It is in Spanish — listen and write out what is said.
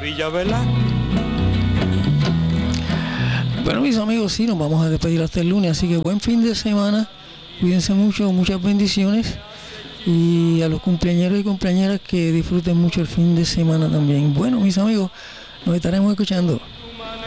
Villa Velá. Bueno, mis amigos, sí, nos vamos a despedir hasta el lunes, así que buen fin de semana, cuídense mucho, muchas bendiciones, y a los cumpleañeros y compañeras que disfruten mucho el fin de semana también. Bueno, mis amigos, nos estaremos escuchando.